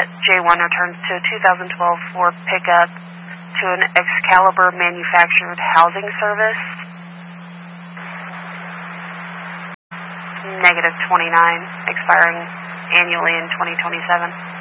J1 returns to a 2012 Ford pickup to an Excalibur manufactured housing service. -29, expiring annually in 2027.